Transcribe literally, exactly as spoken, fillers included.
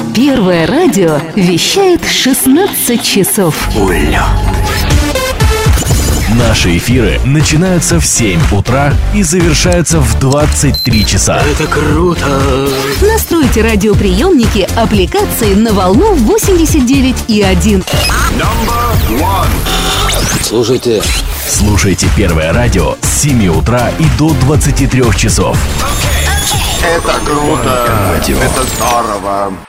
Первое радио вещает шестнадцать часов. Улет. Наши эфиры начинаются в семь утра и завершаются в двадцать три часа. Это круто! Настройте радиоприемники аппликации на волну восемьдесят девять и один. Слушайте. Слушайте Первое радио с семи утра и до двадцати трёх часов. Это круто! Это здорово!